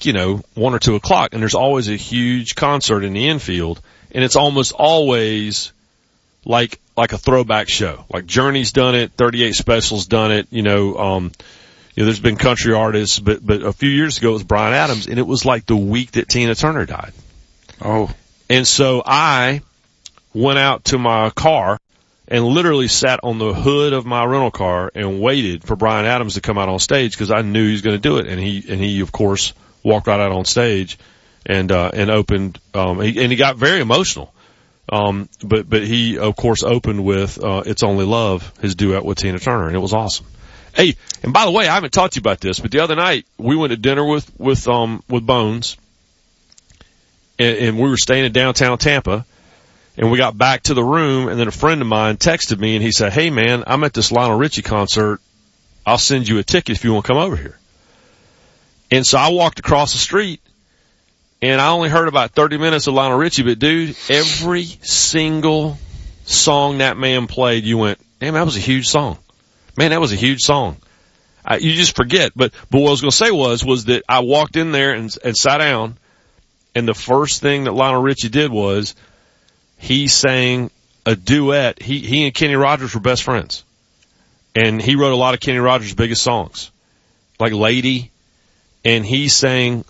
like, 1 or 2 o'clock, and there's always a huge concert in the infield, and it's almost always like a throwback show. Like Journey's done it, 38 Special's done it, there's been country artists, but a few years ago it was Bryan Adams, and it was like the week that Tina Turner died. Oh. And so I went out to my car and literally sat on the hood of my rental car and waited for Bryan Adams to come out on stage because I knew he was going to do it. And he of course walked right out on stage and opened, he got very emotional. But he of course opened with, It's Only Love, his duet with Tina Turner, and it was awesome. Hey, and by the way, I haven't talked to you about this, but the other night we went to dinner with Bones, and we were staying in downtown Tampa, and we got back to the room, and then a friend of mine texted me, and he said, "Hey man, I'm at this Lionel Richie concert. I'll send you a ticket if you want to come over here." And so I walked across the street, and I only heard about 30 minutes of Lionel Richie, but dude, every single song that man played, you went, damn, that was a huge song. Man, that was a huge song. You just forget. But what I was going to say was that I walked in there and sat down, and the first thing that Lionel Richie did was he sang a duet. He and Kenny Rogers were best friends. And he wrote a lot of Kenny Rogers' biggest songs, like Lady. And he sang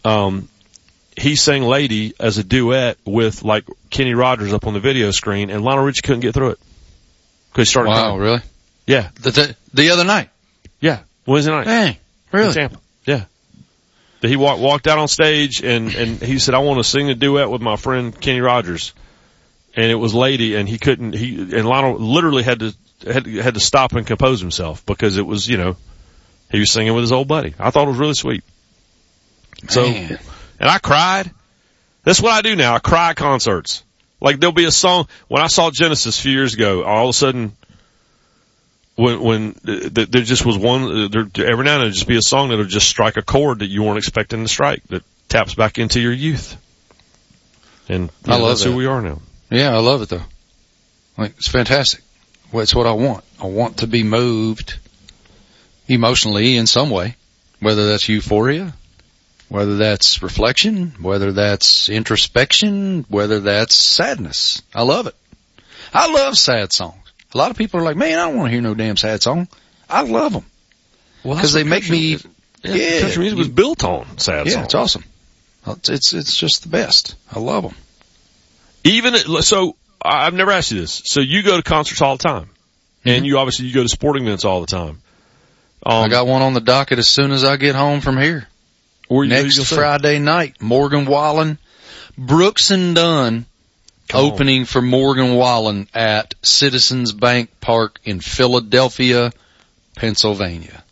Lady as a duet with like Kenny Rogers up on the video screen, and Lionel Richie couldn't get through it. Cause he started crying. Really? Yeah. The other night? Yeah. Wednesday night. Dang. Really? In Tampa. Yeah. He walked out on stage and he said, I want to sing a duet with my friend Kenny Rogers. And it was Lady, and and Lionel literally had to stop and compose himself because it was, he was singing with his old buddy. I thought it was really sweet. Man. So, and I cried. That's what I do now. I cry at concerts. Like there'll be a song, when I saw Genesis a few years ago, all of a sudden, when there just was one, every now and then just be a song that'll just strike a chord that you weren't expecting to strike, that taps back into your youth. And I love that's that. who we are now. Yeah, I love it though. Like, it's fantastic. Well, it's what I want. I want to be moved emotionally in some way, whether that's euphoria, whether that's reflection, whether that's introspection, whether that's sadness. I love it. I love sad songs. A lot of people are like, man, I don't want to hear no damn sad song. I love them. Well, because they make me, country music was built on sad songs. Yeah, it's awesome. It's just the best. I love them. So I've never asked you this. So you go to concerts all the time, and you go to sporting events all the time. I got one on the docket as soon as I get home from here. Next Friday night, Morgan Wallen, Brooks and Dunn. Opening for Morgan Wallen at Citizens Bank Park in Philadelphia, Pennsylvania.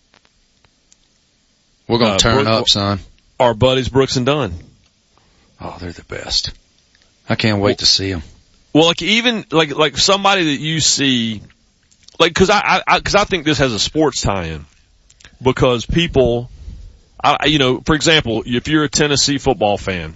We're going to turn up, son. Our buddies Brooks and Dunn. Oh, they're the best. I can't wait to see them. Well, like somebody that you see, like, cause I think this has a sports tie-in. Because people, for example, if you're a Tennessee football fan,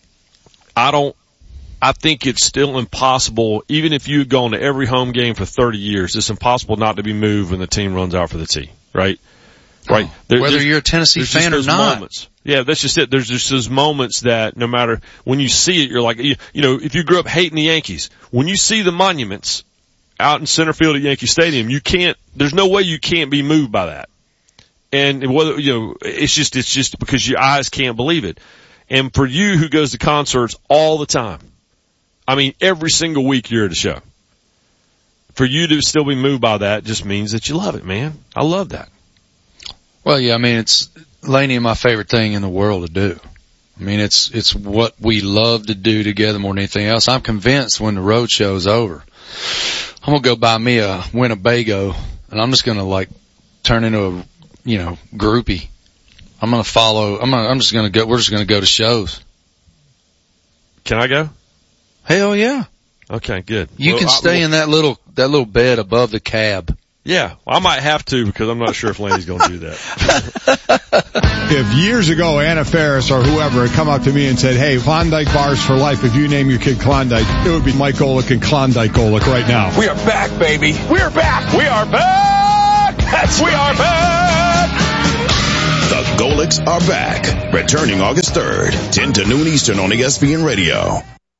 I think it's still impossible, even if you had gone to every home game for 30 years, it's impossible not to be moved when the team runs out for the tee, right? Right. Whether you're a Tennessee fan or not. Moments. Yeah, that's just it. There's just those moments that no matter, when you see it, you're like, if you grew up hating the Yankees, when you see the monuments out in center field at Yankee Stadium, there's no way you can't be moved by that. And whether, it's just because your eyes can't believe it. And for you who goes to concerts all the time, I mean, every single week you're at a show. For you to still be moved by that just means that you love it, man. I love that. Well, yeah, I mean, it's Laney and my favorite thing in the world to do. I mean, it's what we love to do together more than anything else. I'm convinced when the road show's over, I'm gonna go buy me a Winnebago, and I'm just gonna turn into a, groupie. We're just gonna go to shows. Can I go? Hell yeah. Okay, good. You can stay in that little bed above the cab. Yeah, I might have to because I'm not sure if Laney's going to do that. If years ago Anna Faris or whoever had come up to me and said, hey, Klondike bars for life, if you name your kid Klondike, it would be Mike Golick and Klondike Golick right now. We are back, baby. We are back. We are back. We are back. The Golics are back, returning August 3rd, 10 to noon Eastern on ESPN Radio.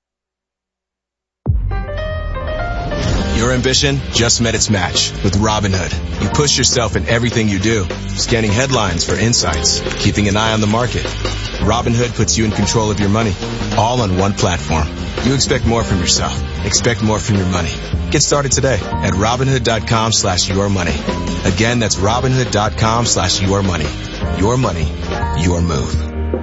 Your ambition just met its match with Robinhood. You push yourself in everything you do, scanning headlines for insights, keeping an eye on the market. Robinhood puts you in control of your money, all on one platform. You expect more from yourself. Expect more from your money. Get started today at Robinhood.com/yourmoney. Again, that's Robinhood.com/yourmoney. Your money, your move.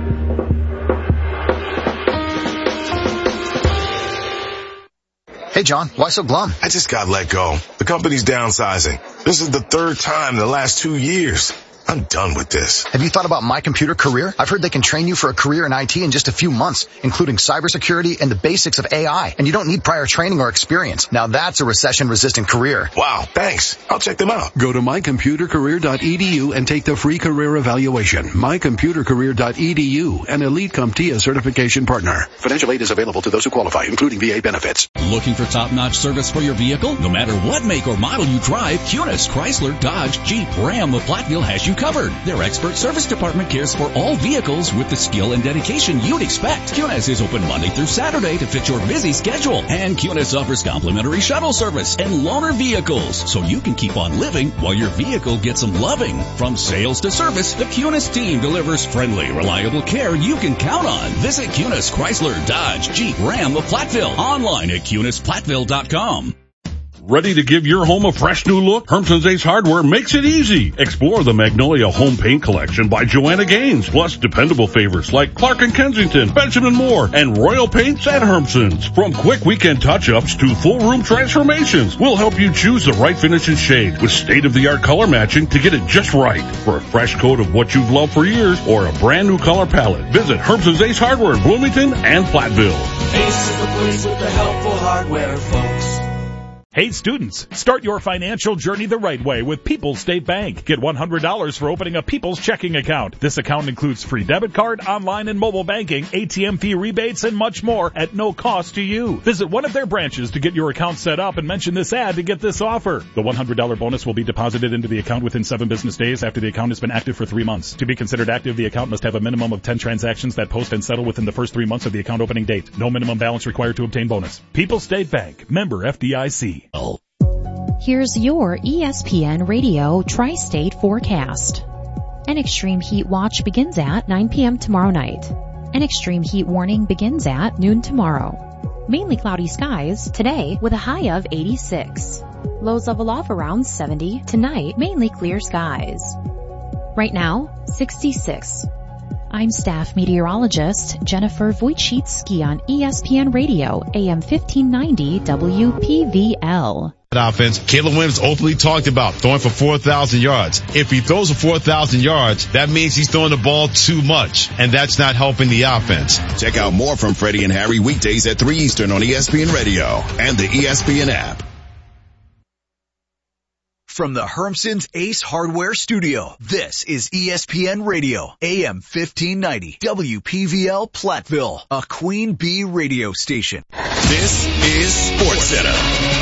Hey, John, why so glum? I just got let go. The company's downsizing. This is the third time in the last 2 years. I'm done with this. Have you thought about My Computer Career? I've heard they can train you for a career in IT in just a few months, including cybersecurity and the basics of AI. And you don't need prior training or experience. Now that's a recession-resistant career. Wow, thanks. I'll check them out. Go to mycomputercareer.edu and take the free career evaluation. Mycomputercareer.edu, an Elite CompTIA certification partner. Financial aid is available to those who qualify, including VA benefits. Looking for top-notch service for your vehicle? No matter what make or model you drive, Cunis, Chrysler, Dodge, Jeep, Ram of Platteville has you covered. Their expert service department cares for all vehicles with the skill and dedication you'd expect. Cunis is open Monday through Saturday to fit your busy schedule. And Cunis offers complimentary shuttle service and loaner vehicles, so you can keep on living while your vehicle gets some loving. From sales to service, the Cunis team delivers friendly, reliable care you can count on. Visit Cunis, Chrysler, Dodge, Jeep, Ram of Platteville. Online at CunisPlatteville.com. Ready to give your home a fresh new look? Hermson's Ace Hardware makes it easy. Explore the Magnolia Home Paint Collection by Joanna Gaines, plus dependable favorites like Clark & Kensington, Benjamin Moore, and Royal Paints at Hermson's. From quick weekend touch-ups to full room transformations, we'll help you choose the right finish and shade with state-of-the-art color matching to get it just right. For a fresh coat of what you've loved for years or a brand new color palette, visit Hermson's Ace Hardware in Bloomington and Platteville. Ace is the place with the helpful hardware, folks. Hey students, start your financial journey the right way with People's State Bank. Get $100 for opening a People's checking account. This account includes free debit card, online and mobile banking, ATM fee rebates, and much more at no cost to you. Visit one of their branches to get your account set up and mention this ad to get this offer. The $100 bonus will be deposited into the account within 7 business days after the account has been active for 3 months. To be considered active, the account must have a minimum of 10 transactions that post and settle within the first 3 months of the account opening date. No minimum balance required to obtain bonus. People's State Bank, member FDIC. Here's your ESPN Radio Tri-State forecast. An extreme heat watch begins at 9 p.m. tomorrow night. An extreme heat warning begins at noon tomorrow. Mainly cloudy skies today with a high of 86. Lows level off around 70. Tonight, mainly clear skies. Right now, 66. I'm staff meteorologist Jennifer Wojcicki on ESPN Radio, AM 1590 WPVL. Offense, Caleb Williams openly talked about throwing for 4,000 yards. If he throws for 4,000 yards, that means he's throwing the ball too much, and that's not helping the offense. Check out more from Freddie and Harry weekdays at 3 Eastern on ESPN Radio and the ESPN app. From the Hermson's Ace Hardware Studio, this is ESPN Radio, AM 1590, WPVL Platteville, a Queen Bee radio station. This is SportsCenter.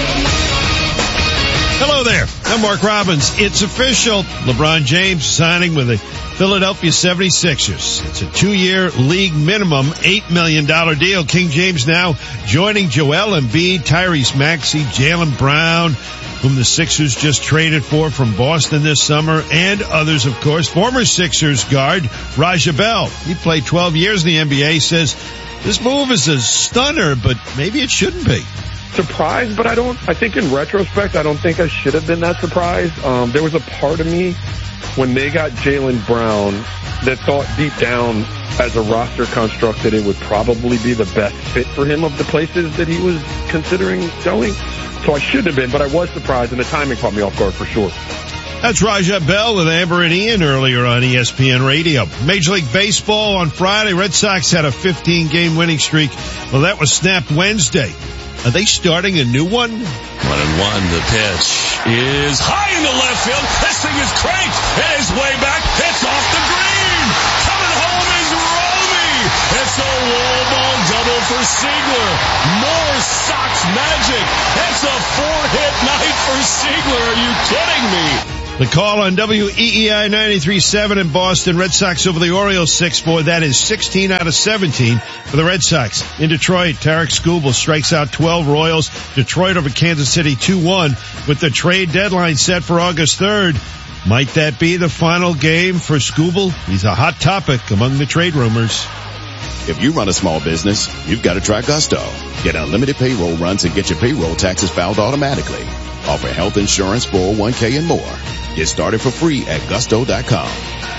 Hello there, I'm Mark Robbins. It's official. LeBron James signing with the Philadelphia 76ers. It's a 2-year league minimum $8 million deal. King James now joining Joel Embiid, Tyrese Maxey, Jaylen Brown, whom the Sixers just traded for from Boston this summer, and others, of course. Former Sixers guard Raja Bell. He played 12 years in the NBA, says this move is a stunner, but maybe it shouldn't be. Surprised, but I think in retrospect, I don't think I should have been that surprised. There was a part of me when they got Jaylen Brown that thought deep down as a roster construct that it would probably be the best fit for him of the places that he was considering going. So I shouldn't have been, but I was surprised, and the timing caught me off guard for sure. That's Raja Bell with Amber and Ian earlier on ESPN Radio. Major League Baseball on Friday. Red Sox had a 15-game winning streak. Well, that was snapped Wednesday. Are they starting a new one? 1-1. The pitch is high into left field. This thing is cranked. It is way back. It's off the green. Coming home is Romy. It's a wall ball double for Seigler. More Sox magic. It's a 4-hit night for Seigler. Are you kidding me? The call on WEEI 93.7 in Boston. Red Sox over the Orioles 6-4. That is 16 out of 17 for the Red Sox. In Detroit, Tarek Skubal strikes out 12 Royals. Detroit over Kansas City 2-1 with the trade deadline set for August 3rd. Might that be the final game for Skubal? He's a hot topic among the trade rumors. If you run a small business, you've got to try Gusto. Get unlimited payroll runs and get your payroll taxes filed automatically. Offer health insurance, 401k, and more. Get started for free at gusto.com.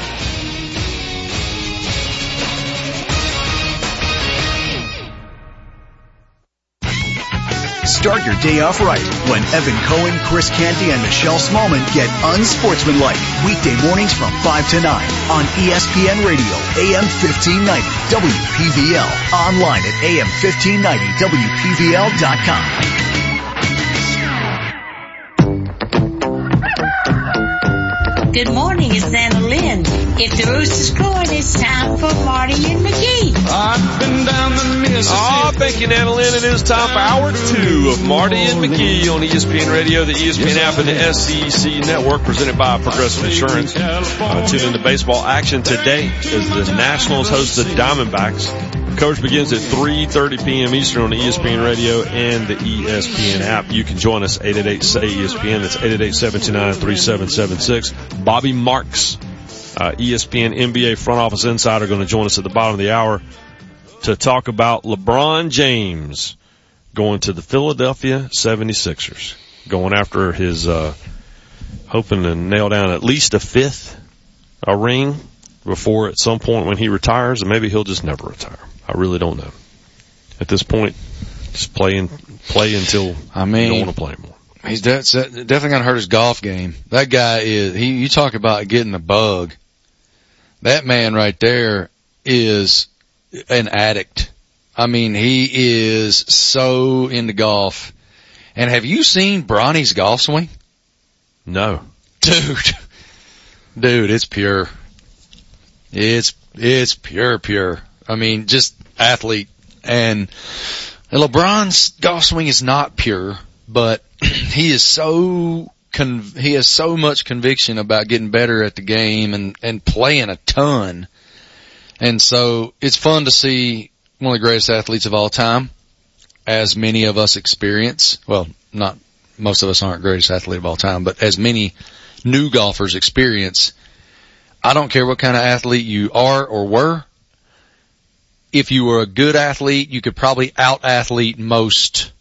Start your day off right when Evan Cohen, Chris Canty, and Michelle Smallman get unsportsmanlike. Weekday mornings from 5 to 9 on ESPN Radio, AM 1590, WPVL. Online at AM1590WPVL.com. Good morning, it's Anna Lynn. If the rooster's crowing, it's time for Marty and McGee. I've been down the Mississippi. Oh, thank you, Anna Lynn. It is time for hour 2 of Marty and McGee on ESPN Radio, the ESPN app, and the SEC Network, presented by Progressive Insurance. Tune into baseball action today as the Nationals host the Diamondbacks. Coverage begins at 3:30 p.m. Eastern on the ESPN Radio and the ESPN app. You can join us 888-SAY-ESPN. That's 888-729-3776. Bobby Marks, ESPN NBA front office insider, going to join us at the bottom of the hour to talk about LeBron James going to the Philadelphia 76ers, going after his, hoping to nail down at least a fifth ring before at some point when he retires, and maybe he'll just never retire. I really don't know. At this point, just play until you don't want to play anymore. He's definitely going to hurt his golf game. That guy you talk about getting the bug. That man right there is an addict. I mean, he is so into golf. And have you seen Bronny's golf swing? No. Dude, it's pure. It's pure. I mean, just athlete. And LeBron's golf swing is not pure, but he has so much conviction about getting better at the game and playing a ton. And so it's fun to see one of the greatest athletes of all time, as many of us experience. Well, not most of us aren't greatest athlete of all time, but as many new golfers experience. I don't care what kind of athlete you are or were. If you were a good athlete, you could probably out-athlete most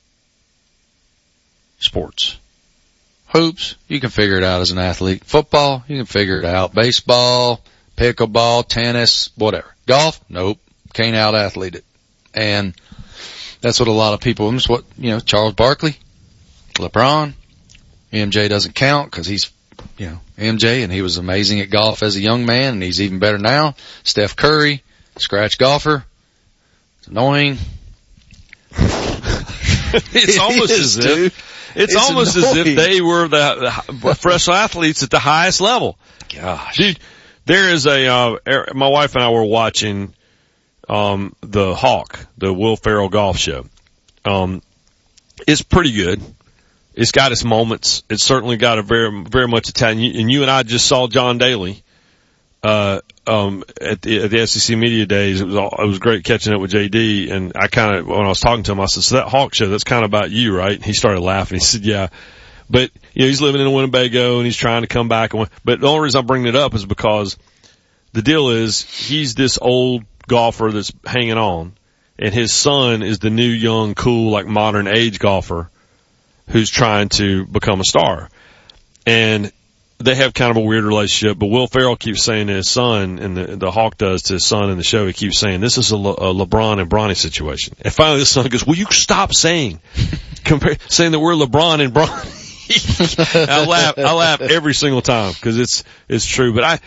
sports. Hoops, you can figure it out as an athlete. Football, you can figure it out. Baseball, pickleball, tennis, whatever. Golf, nope. Can't out-athlete it. And that's what a lot of people, that's what, Charles Barkley, LeBron, MJ doesn't count because he's, MJ, and he was amazing at golf as a young man, and he's even better now. Steph Curry, scratch golfer. It's annoying. It's almost as if they were the professional athletes at the highest level. Gosh. Dude, there is my wife and I were watching, the Hawk, the Will Ferrell golf show. It's pretty good. It's got its moments. It's certainly got a very, very much Italian. And you and I just saw John Daly, at the SEC Media Days. It was great catching up with JD. And when I was talking to him, I said, so that Hawk show, that's kind of about you, right? And he started laughing. He said, yeah. But, he's living in Winnebago and he's trying to come back. But the only reason I'm bringing it up is because the deal is he's this old golfer that's hanging on, and his son is the new, young, cool, like modern age golfer who's trying to become a star. And they have kind of a weird relationship, but Will Ferrell keeps saying to his son, and the Hawk does to his son in the show, he keeps saying, this is a LeBron and Bronny situation. And finally the son goes, will you stop saying that we're LeBron and Bronny? I laugh every single time because it's true. But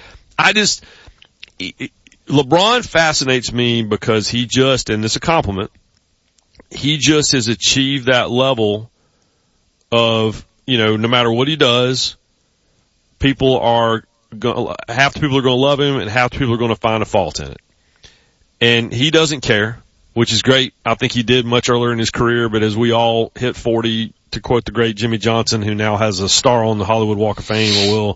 LeBron fascinates me because he just, and it's a compliment, he just has achieved that level of, no matter what he does, half the people are going to love him and half the people are going to find a fault in it. And he doesn't care. which is great. I think he did much earlier in his career, but as we all hit 40, to quote the great Jimmy Johnson, who now has a star on the Hollywood Walk of Fame,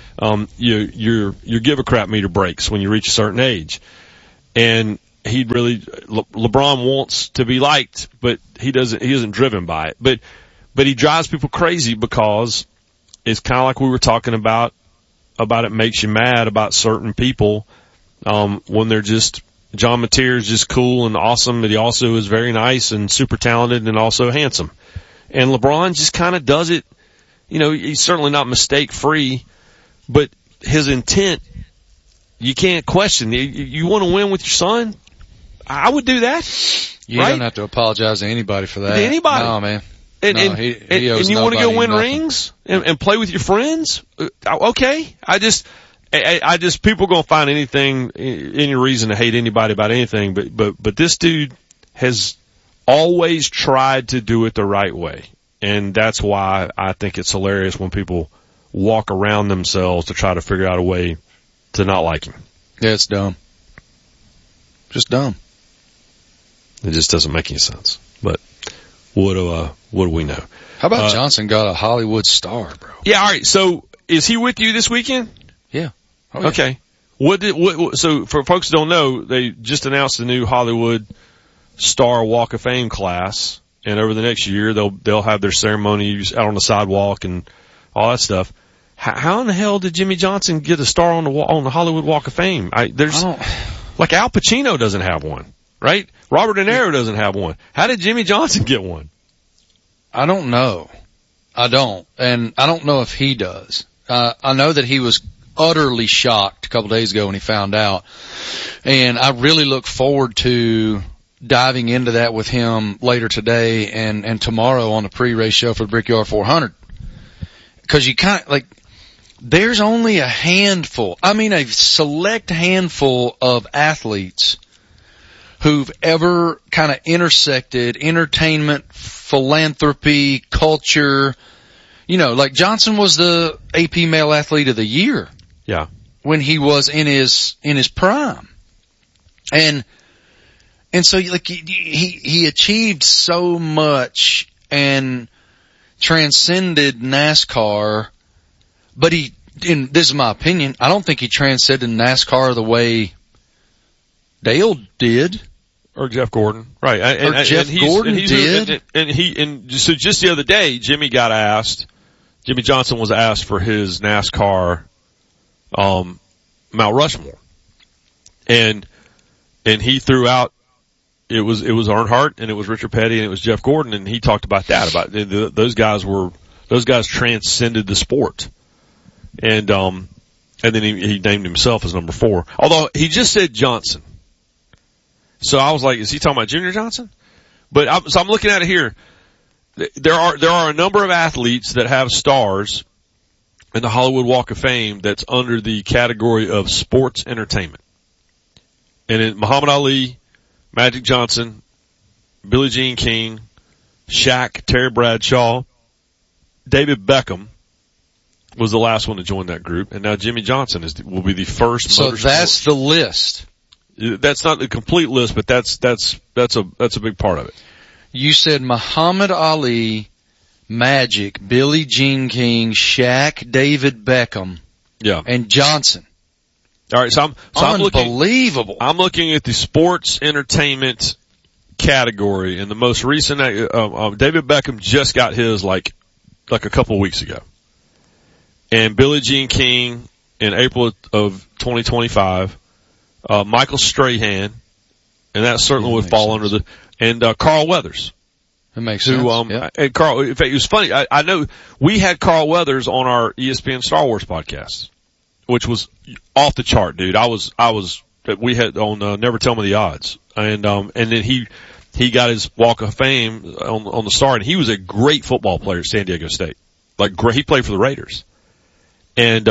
your give a crap meter breaks when you reach a certain age. And LeBron wants to be liked, but he isn't driven by it. But he drives people crazy because it's kind of like we were talking about it makes you mad about certain people, when they're just, John Mateer is just cool and awesome, but he also is very nice and super talented and also handsome. And LeBron just kind of does it, he's certainly not mistake free, but his intent, you can't question. You want to win with your son? I would do that. You don't have to apologize to anybody for that. To anybody. No, man. And you want to go win rings and play with your friends? Okay. I just, people gonna find any reason to hate anybody about anything, but this dude has always tried to do it the right way. And that's why I think it's hilarious when people walk around themselves to try to figure out a way to not like him. Yeah, it's dumb. Just dumb. It just doesn't make any sense. But what do we know? How about Johnson got a Hollywood star, bro? Yeah, all right. So is he with you this weekend? Yeah. Oh, yeah. Okay. So for folks who don't know, they just announced the new Hollywood Star Walk of Fame class, and over the next year they'll have their ceremonies out on the sidewalk and all that stuff. How in the hell did Jimmy Johnson get a star on the Hollywood Walk of Fame? Like Al Pacino doesn't have one, right? Robert De Niro doesn't have one. How did Jimmy Johnson get one? I don't know. And I don't know if he does. I know that he was utterly shocked a couple days ago when he found out, and I really look forward to diving into that with him later today and tomorrow on the pre-race show for the Brickyard 400. Cause you there's only a select handful of athletes who've ever kind of intersected entertainment, philanthropy, culture. Like Johnson was the AP Male Athlete of the Year. Yeah. When he was in his prime. And so he achieved so much and transcended NASCAR, but this is my opinion, I don't think he transcended NASCAR the way Dale did. Or Jeff Gordon. Right. Jeff Gordon did. So just the other day, Jimmy Johnson was asked for his NASCAR, Mount Rushmore. And he threw out, it was Earnhardt and it was Richard Petty and it was Jeff Gordon, and he talked about that, those guys transcended the sport. And then he named himself as number 4. Although he just said Johnson. So I was like, is he talking about Junior Johnson? But I'm looking at it here. There are a number of athletes that have stars in the Hollywood Walk of Fame that's under the category of sports entertainment. And in Muhammad Ali, Magic Johnson, Billie Jean King, Shaq, Terry Bradshaw, David Beckham was the last one to join that group, and now Jimmy Johnson will be the first. So that's the list. That's not the complete list, but that's a big part of it. You said Muhammad Ali, Magic, Billie Jean King, Shaq, David Beckham, and Johnson. All right, so I'm unbelievable. I'm looking at the sports entertainment category, and the most recent David Beckham just got his like a couple of weeks ago, and Billie Jean King in April of 2025. Michael Strahan, and that certainly would fall under and Carl Weathers. That makes sense. And Carl, in fact, it was funny. I know we had Carl Weathers on our ESPN Star Wars podcast, which was off the chart, dude. We had on Never Tell Me the Odds, and then he got his Walk of Fame on the Star, and he was a great football player at San Diego State. He played for the Raiders, and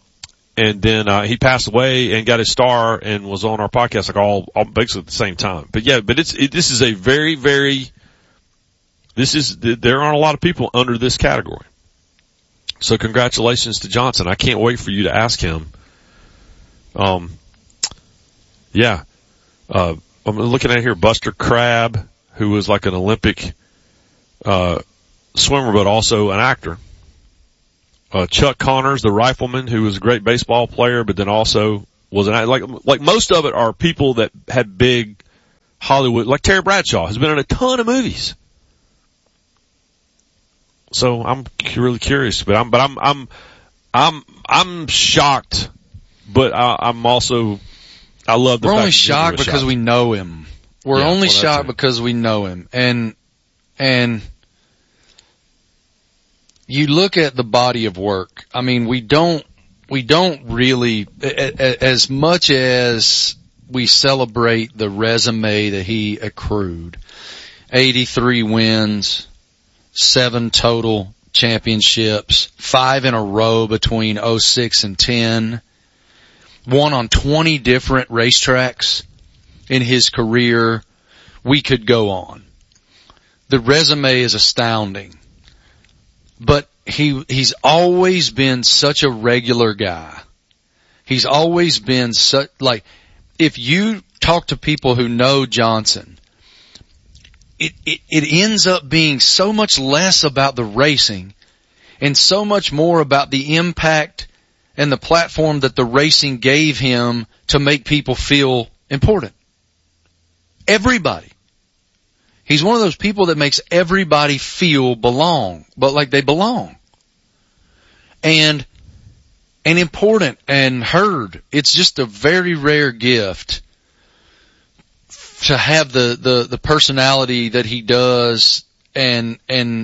then he passed away and got his star and was on our podcast all basically at the same time. But yeah, this is a very, very, there aren't a lot of people under this category. So congratulations to Johnson. I can't wait for you to ask him. I'm looking at here, Buster Crabbe, who was like an Olympic, swimmer, but also an actor. Chuck Connors, the rifleman, who was a great baseball player, but then also was an like most of it are people that had big Hollywood, like Terry Bradshaw has been in a ton of movies. So I'm really curious, but I'm shocked, but I'm also, I love the fact We're only shocked because we know him. We're only shocked because we know him. And you look at the body of work. I mean, we don't really, as much as we celebrate the resume that he accrued, 83 wins, 7 total championships, 5 in a row between 06 and 10, won on 20 different racetracks in his career. We could go on. The resume is astounding. But he's always been such a regular guy. He's always been such, like, if you talk to people who know Johnson, it ends up being so much less about the racing and so much more about the impact and the platform that the racing gave him to make people feel important. Everybody. He's one of those people that makes everybody feel belong, but like they belong. And important and heard. It's just a very rare gift to have the personality that he does, and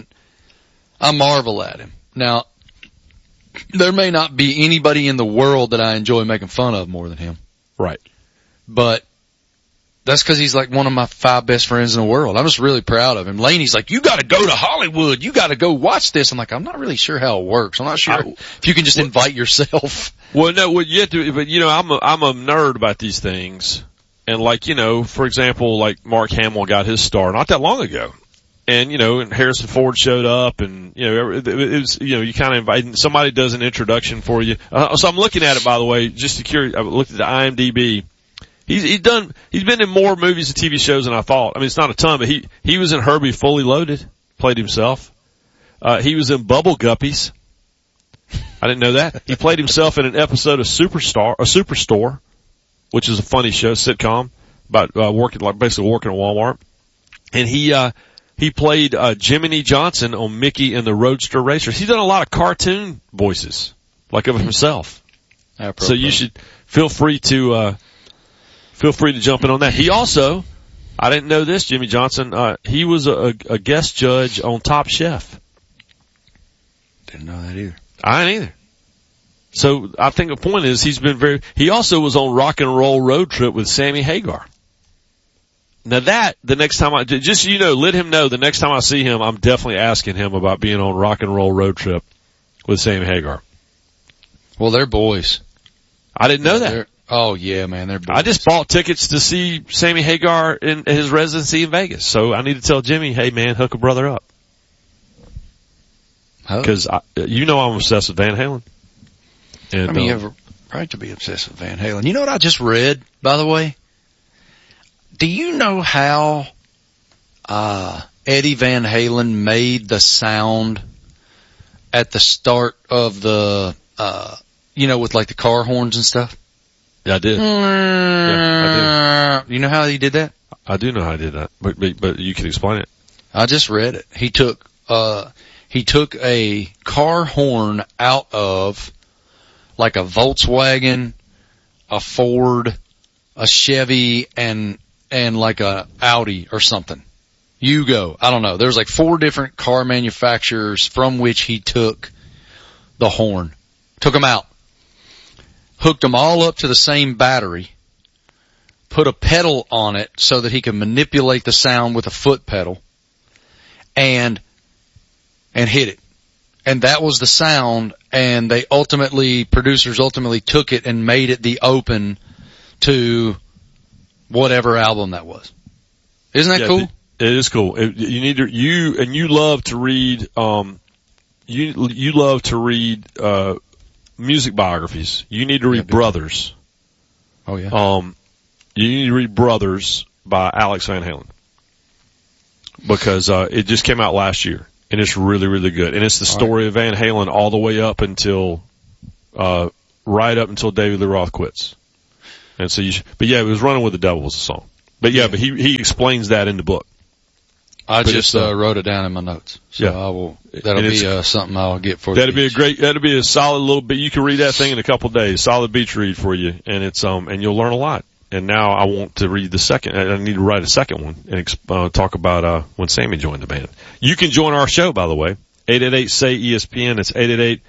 I marvel at him. Now, there may not be anybody in the world that I enjoy making fun of more than him. Right. But that's because he's like one of my 5 best friends in the world. I'm just really proud of him. Laney's like, you gotta go to Hollywood. You gotta go watch this. I'm like, I'm not really sure how it works. I'm not sure if you can just invite yourself. Well, no, you have to, but I'm a nerd about these things. And like, for example, like Mark Hamill got his star not that long ago. And, and Harrison Ford showed up and, it was, you kind of invite, somebody does an introduction for you. So I'm looking at it, by the way, just to curious, I looked at the IMDb. He's been in more movies and TV shows than I thought. I mean, it's not a ton, but he was in Herbie Fully Loaded, played himself. He was in Bubble Guppies. I didn't know that. He played himself in an episode of Superstore, which is a funny show, sitcom, about, basically working at Walmart. And he played, Jiminy Johnson on Mickey and the Roadster Racers. He's done a lot of cartoon voices, like of himself. So you should feel free to jump in on that. He also, I didn't know this, Jimmy Johnson, he was a guest judge on Top Chef. Didn't know that either. I didn't either. So I think the point is he also was on Rock and Roll Road Trip with Sammy Hagar. Now that, the next time let him know the next time I see him, I'm definitely asking him about being on Rock and Roll Road Trip with Sammy Hagar. Well, they're boys. I didn't know that. Oh yeah, man, they're boys. I just bought tickets to see Sammy Hagar in his residency in Vegas. So I need to tell Jimmy, hey man, hook a brother up. Because I'm obsessed with Van Halen. And, you have a right to be obsessed with Van Halen. You know what I just read, by the way? Do you know how Eddie Van Halen made the sound at the start of the with like the car horns and stuff? Yeah, I did. Yeah, I did. You know how he did that? I do know how he did that, but you can explain it. I just read it. He took a car horn out of like a Volkswagen, a Ford, a Chevy, and like a Audi or something. Yugo. I don't know. There's like 4 different car manufacturers from which he took the horn. Took them out. Hooked them all up to the same battery. Put a pedal on it so that he could manipulate the sound with a foot pedal. And hit it. And that was the sound, and producers ultimately took it and made it the open to whatever album that was. Isn't that cool? It is cool. You love to read, you love to read, music biographies. You need to read Brothers. Oh yeah. You need to read Brothers by Alex Van Halen. Because, it just came out last year. And it's really, really good. And it's the story of Van Halen all the way up until, right up until David Lee Roth quits. And so but yeah, it was Running with the Devil was the song. But yeah, but he explains that in the book. I just wrote it down in my notes. So yeah. That'll be something I'll get for you. That'll be a solid little bit. You can read that thing in a couple of days. Solid beach read for you. And it's, and you'll learn a lot. And now I want to read the second, I need to write a second one and, talk about, when Sammy joined the band. You can join our show, by the way. 888-SAY-ESPN. It's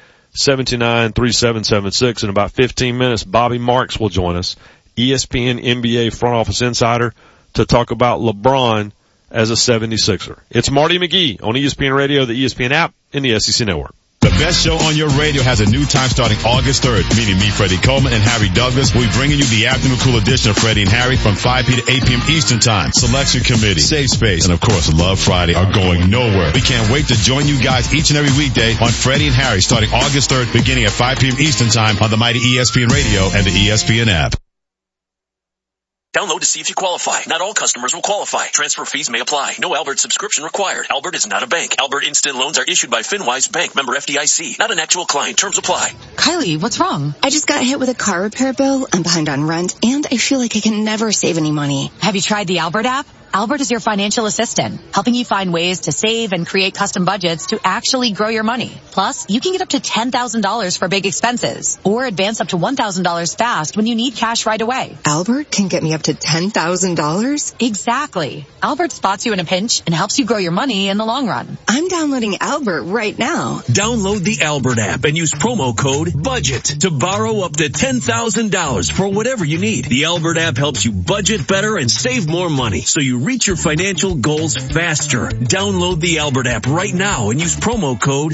888-729-3776. In about 15 minutes, Bobby Marks will join us. ESPN NBA front office insider to talk about LeBron as a 76er. It's Marty McGee on ESPN Radio, the ESPN app, and the SEC Network. The best show on your radio has a new time starting August 3rd, meaning me, Freddie Coleman, and Harry Douglas. We'll be bringing you the afternoon cool edition of Freddie and Harry from 5 p. to 8 p.m. Eastern Time. Selection Committee, Safe Space, and of course Love Friday are going nowhere. We can't wait to join you guys each and every weekday on Freddie and Harry starting August 3rd, beginning at 5 p.m. Eastern Time on the mighty ESPN Radio and the ESPN app. Download to see if you qualify. Not all customers will qualify. Transfer fees may apply. No Albert subscription required. Albert is not a bank. Albert Instant Loans are issued by FinWise Bank, member FDIC. Not an actual client. Terms apply. Kylie, what's wrong? I just got hit with a car repair bill. I'm behind on rent, and I feel like I can never save any money. Have you tried the Albert app? Albert is your financial assistant, helping you find ways to save and create custom budgets to actually grow your money. Plus, you can get up to $10,000 for big expenses or advance up to $1,000 fast when you need cash right away. Albert can get me up to $10,000? Exactly. Albert spots you in a pinch and helps you grow your money in the long run. I'm downloading Albert right now. Download the Albert app and use promo code BUDGET to borrow up to $10,000 for whatever you need. The Albert app helps you budget better and save more money, so you reach your financial goals faster. Download the Albert app right now and use promo code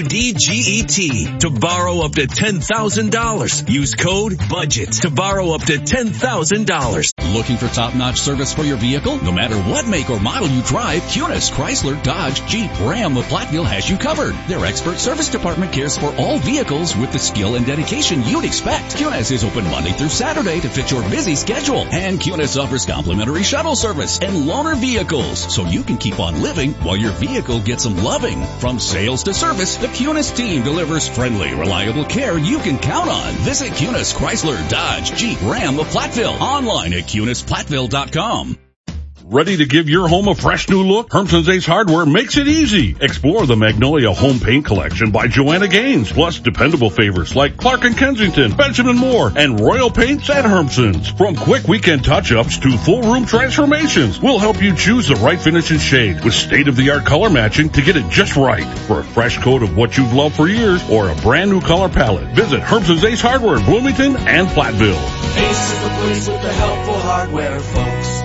BUDGET to borrow up to $10,000. Use code BUDGET to borrow up to $10,000. Looking for top-notch service for your vehicle? No matter what make or model you drive, Cunis, Chrysler, Dodge, Jeep, Ram of Platteville has you covered. Their expert service department cares for all vehicles with the skill and dedication you'd expect. Cunis is open Monday through Saturday to fit your busy schedule. And Cunis offers complimentary shuttle service and loaner vehicles, so you can keep on living while your vehicle gets some loving. From sales to service, the Cunis team delivers friendly, reliable care you can count on. Visit Cunis, Chrysler, Dodge, Jeep, Ram of Platteville. Online at CunisPlatteville.com. Ready to give your home a fresh new look? Hermson's Ace Hardware makes it easy. Explore the Magnolia Home Paint Collection by Joanna Gaines, plus dependable favorites like Clark & Kensington, Benjamin Moore, and Royal Paints at Hermson's. From quick weekend touch-ups to full room transformations, we'll help you choose the right finish and shade with state-of-the-art color matching to get it just right. For a fresh coat of what you've loved for years or a brand new color palette, visit Hermson's Ace Hardware in Bloomington and Platteville. Ace is the place with the helpful hardware, folks.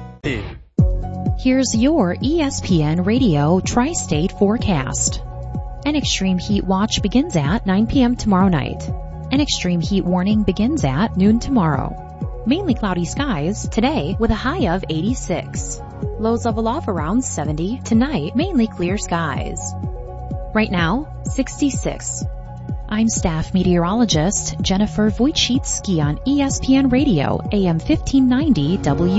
Here's your ESPN Radio Tri-State forecast. An extreme heat watch begins at 9 p.m. tomorrow night. An extreme heat warning begins at noon tomorrow. Mainly cloudy skies today with a high of 86. Lows level off around 70. Tonight, mainly clear skies. Right now, 66. I'm staff meteorologist Jennifer Wojcicki on ESPN Radio, AM 1590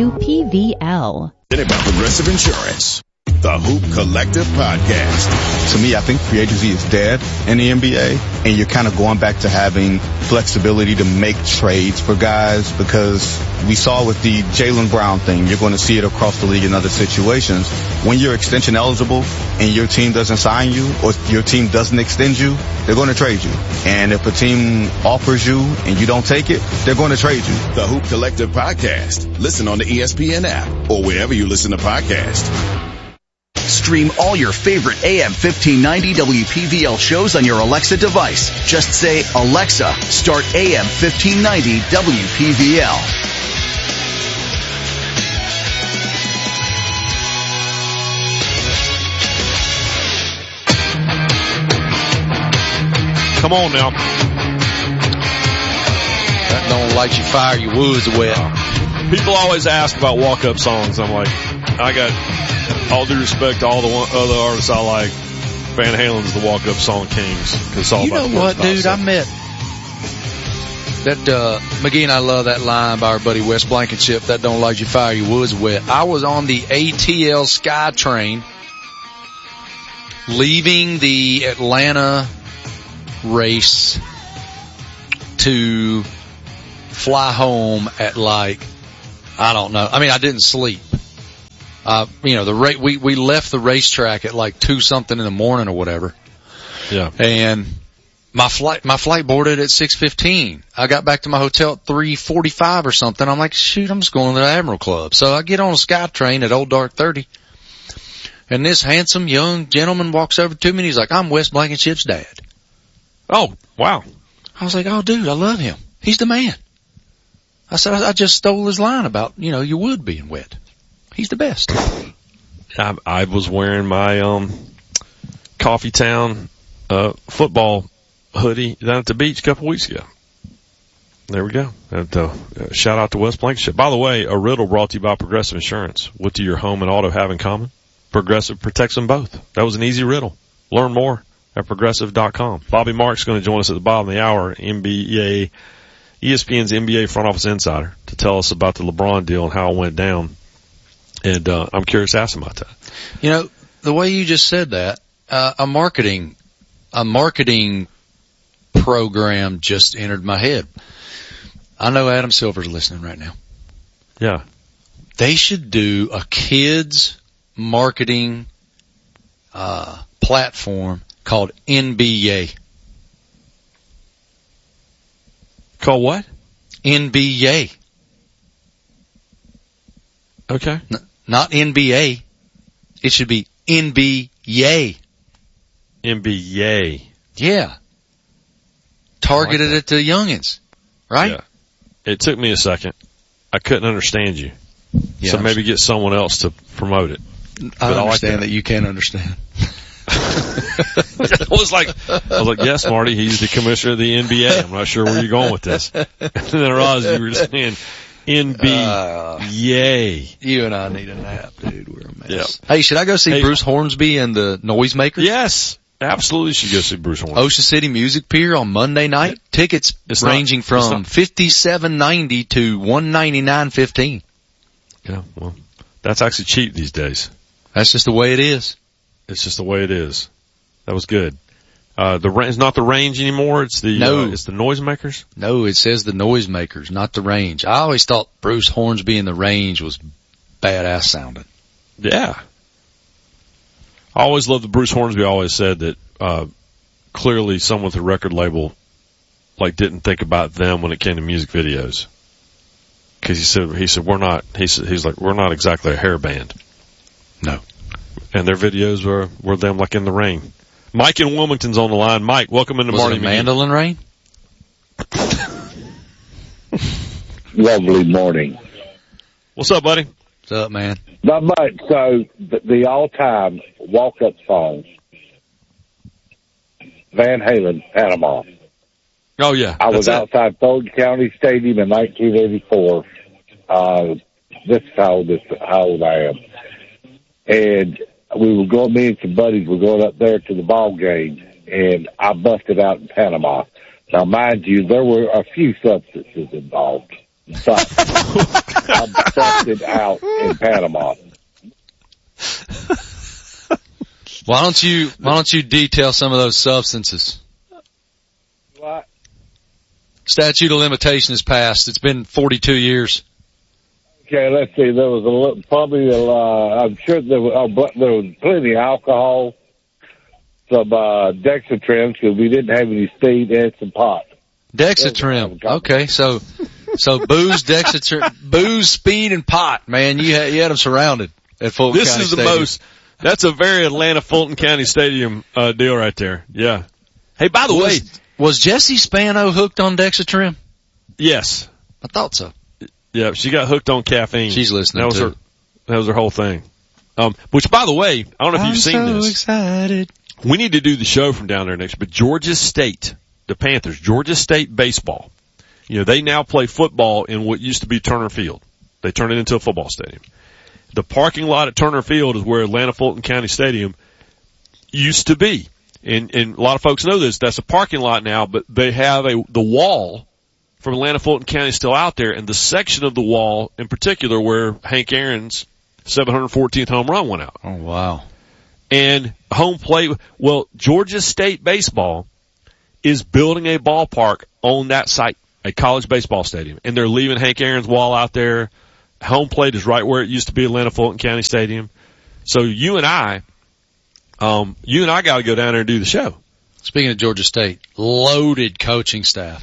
WPVL. About Progressive Insurance, the Hoop Collective Podcast. To me, I think free agency is dead in the NBA, and you're kind of going back to having flexibility to make trades for guys, because we saw with the Jaylen Brown thing, you're going to see it across the league in other situations. When you're extension eligible and your team doesn't sign you or your team doesn't extend you, they're going to trade you. And if a team offers you and you don't take it, they're going to trade you. The Hoop Collective Podcast. Listen on the ESPN app or wherever you listen to podcasts. Stream all your favorite AM 1590 WPVL shows on your Alexa device. Just say, Alexa, start AM 1590 WPVL. Come on now. That don't light you fire, your woods are wet. People always ask about walk-up songs. I'm like, I got all due respect to all the other artists I like. Van Halen's the walk-up song kings. Cause it's all you about know what, dude? I met McGee and I love that line by our buddy Wes Blankenship, that don't light your fire, your wood's wet. I was on the ATL SkyTrain leaving the Atlanta race to fly home at like, I don't know. I mean, I didn't sleep. We left the racetrack at like 2-something in the morning or whatever. Yeah. And my flight boarded at 6:15. I got back to my hotel at 3:45 or something. I'm like, shoot, I'm just going to the Admiral Club. So I get on a SkyTrain at Old Dark 30. And this handsome young gentleman walks over to me and he's like, I'm Wes Blankenship's dad. Oh, wow. I was like, oh dude, I love him. He's the man. I said, I just stole his line about, your wood being wet. He's the best. I was wearing my, Coffee Town, football hoodie down at the beach a couple weeks ago. There we go. And, shout out to Wes Blankenship. By the way, a riddle brought to you by Progressive Insurance. What do your home and auto have in common? Progressive protects them both. That was an easy riddle. Learn more at progressive.com. Bobby Marks going to join us at the bottom of the hour, ESPN's NBA front office insider, to tell us about the LeBron deal and how it went down. And, I'm curious to ask him about that. The way you just said that, a marketing program just entered my head. I know Adam Silver's listening right now. Yeah. They should do a kids marketing, platform called NBA. Called what? NBA. Okay. Not NBA. It should be NBA. NBA. Yeah. Targeted at the youngins. Right? Yeah. It took me a second. I couldn't understand you. Yeah, so maybe get someone else to promote it. I understand that you can't understand. I was like, yes, Marty, he's the commissioner of the NBA. I'm not sure where you're going with this. And then I realized you were just saying NBA. You and I need a nap, dude. We're a mess. Yep. Hey, should I go see Bruce Hornsby and the Noisemakers? Yes. Absolutely should go see Bruce Hornsby. Ocean City Music Pier on Monday night. Tickets ranging from $57.90 to $199.15. Yeah, well, that's actually cheap these days. That's just the way it is. It's just the way it is. That was good. It's not the Range anymore. It's the it's the Noisemakers. No, it says the Noisemakers, not the Range. I always thought Bruce Hornsby and the Range was badass sounding. Yeah. I always loved the Bruce Hornsby always said that, clearly someone with a record label, didn't think about them when it came to music videos. Cause he's like, we're not exactly a hair band. No. And their videos were them in the rain. Mike in Wilmington's on the line. Mike, welcome into Marty. Was it Mandolin Rain? Lovely morning. What's up, buddy? What's up, man? Not much. So the all-time walk-up song, Van Halen, Panama. Oh yeah, I was outside Fulton County Stadium in 1984. This is how old I am. And me and some buddies were going up there to the ball game, and I busted out in Panama. Now, mind you, there were a few substances involved, but I busted out in Panama. Why don't you detail some of those substances? What? Statute of limitation has passed. It's been 42 years. Okay, let's see. There was I'm sure there was plenty of alcohol, some Dexatrim, because we didn't have any speed, and some pot. Dexatrim. Okay, so booze, Dexatrim, booze, speed, and pot. Man, you had them surrounded at Fulton County Stadium. That's a very Atlanta Fulton County Stadium deal right there. Yeah. Hey, by the way, was Jessie Spano hooked on Dexatrim? Yes, I thought so. Yeah, she got hooked on caffeine. She's listening. That was her whole thing. Which, by the way, I don't know if you've seen this. I'm so excited. We need to do the show from down there next. But Georgia State, the Panthers, Georgia State baseball. They now play football in what used to be Turner Field. They turned it into a football stadium. The parking lot at Turner Field is where Atlanta Fulton County Stadium used to be. And a lot of folks know this. That's a parking lot now, but they have the wall from Atlanta Fulton County is still out there, and the section of the wall in particular where Hank Aaron's 714th home run went out. Oh, wow. And home plate, well, Georgia State baseball is building a ballpark on that site, a college baseball stadium, and they're leaving Hank Aaron's wall out there. Home plate is right where it used to be, Atlanta Fulton County Stadium. So you and I got to go down there and do the show. Speaking of Georgia State, loaded coaching staff.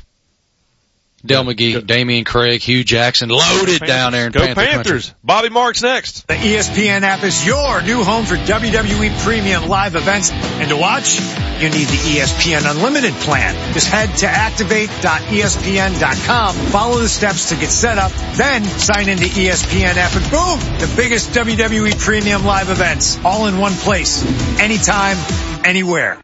Del McGee, Damian Craig, Hugh Jackson, loaded down there in Go Panther Panthers. Country. Bobby Marks next. The ESPN app is your new home for WWE Premium live events. And to watch, you need the ESPN Unlimited plan. Just head to activate.espn.com, follow the steps to get set up, then sign into ESPN app, and boom, the biggest WWE Premium live events, all in one place, anytime, anywhere.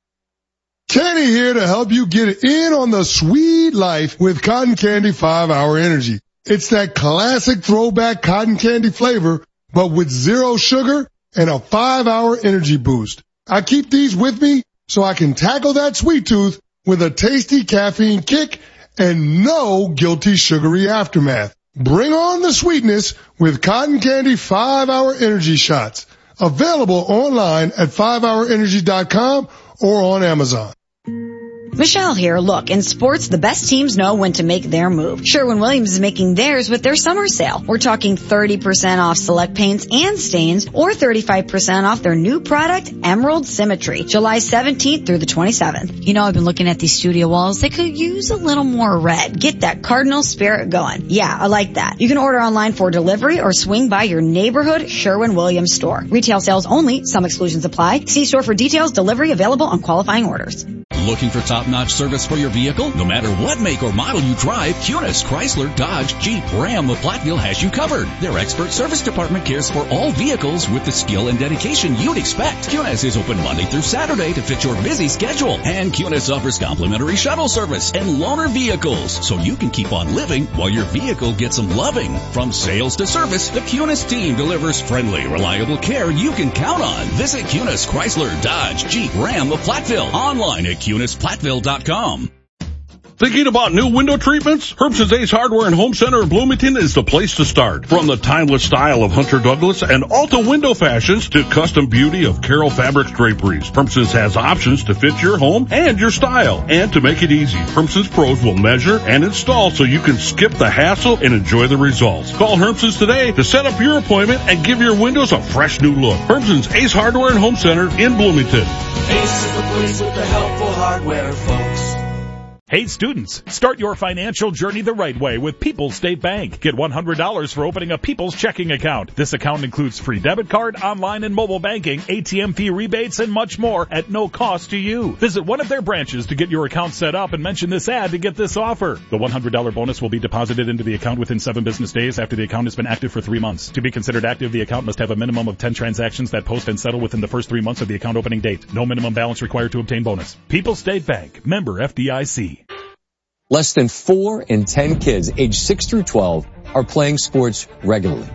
Kenny here to help you get in on the sweet life with Cotton Candy 5-Hour Energy. It's that classic throwback cotton candy flavor, but with 0 sugar and a 5-hour energy boost. I keep these with me so I can tackle that sweet tooth with a tasty caffeine kick and no guilty sugary aftermath. Bring on the sweetness with Cotton Candy 5-Hour Energy Shots. Available online at 5hourenergy.com or on Amazon. Michelle here. Look, in sports, the best teams know when to make their move. Sherwin-Williams is making theirs with their summer sale. We're talking 30% off select paints and stains, or 35% off their new product, Emerald Symmetry, July 17th through the 27th. You know, I've been looking at these studio walls. They could use a little more red. Get that cardinal spirit going. Yeah, I like that. You can order online for delivery or swing by your neighborhood Sherwin-Williams store. Retail sales only. Some exclusions apply. See store for details. Delivery available on qualifying orders. Looking for top-notch service for your vehicle? No matter what make or model you drive, Kunis, Chrysler, Dodge, Jeep, Ram of Platteville has you covered. Their expert service department cares for all vehicles with the skill and dedication you'd expect. Kunis is open Monday through Saturday to fit your busy schedule. And Kunis offers complimentary shuttle service and loaner vehicles, so you can keep on living while your vehicle gets some loving. From sales to service, the Kunis team delivers friendly, reliable care you can count on. Visit Kunis, Chrysler, Dodge, Jeep, Ram of Platteville. Online at KunisPlatteville.com. Thinking about new window treatments? Herbson's Ace Hardware and Home Center in Bloomington is the place to start. From the timeless style of Hunter Douglas and Alta window fashions to custom beauty of Carroll Fabrics draperies, Herbson's has options to fit your home and your style. And to make it easy, Herbson's pros will measure and install so you can skip the hassle and enjoy the results. Call Herbson's today to set up your appointment and give your windows a fresh new look. Herbson's Ace Hardware and Home Center in Bloomington. Ace is the place with the helpful hardware, folks. Hey students, start your financial journey the right way with People's State Bank. Get $100 for opening a People's checking account. This account includes free debit card, online and mobile banking, ATM fee rebates, and much more at no cost to you. Visit one of their branches to get your account set up and mention this ad to get this offer. The $100 bonus will be deposited into the account within 7 business days after the account has been active for 3 months. To be considered active, the account must have a minimum of 10 transactions that post and settle within the first 3 months of the account opening date. No minimum balance required to obtain bonus. People's State Bank, member FDIC. Less than 4 in 10 kids aged 6 through 12 are playing sports regularly.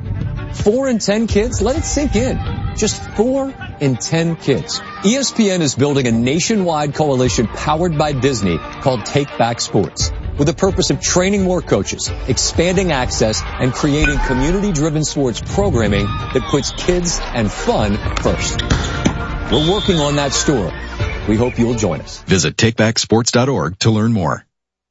4 in 10 kids? Let it sink in. Just 4 in 10 kids. ESPN is building a nationwide coalition powered by Disney called Take Back Sports, with the purpose of training more coaches, expanding access, and creating community-driven sports programming that puts kids and fun first. We're working on that story. We hope you'll join us. Visit takebacksports.org to learn more.